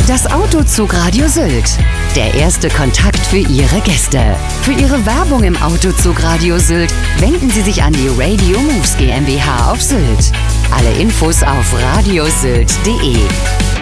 Das Autozug-Radio Sylt. Der erste Kontakt für Ihre Gäste. Für Ihre Werbung im Autozug-Radio Sylt wenden Sie sich an die Radio Moves GmbH auf Sylt. Alle Infos auf radiosylt.de.